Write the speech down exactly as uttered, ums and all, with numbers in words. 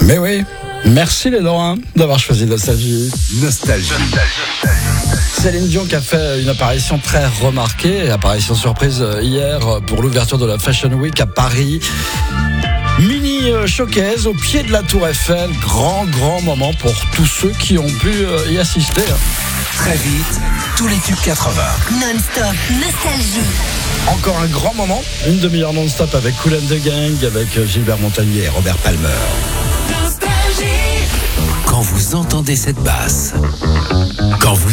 Mais oui, merci les Lorrains d'avoir choisi Nostalgie. Nostalgie. Céline Dion qui a fait une apparition très remarquée, apparition surprise hier pour l'ouverture de la Fashion Week à Paris. Mini showcase au pied de la Tour Eiffel, grand grand moment pour tous ceux qui ont pu y assister. Très vite, tous les tubes quatre-vingts. Non-stop Nostalgie. Encore un grand moment, une demi-heure non-stop avec Kool and the Gang, avec Gilbert Montagnier et Robert Palmer. Quand vous entendez cette basse, quand vous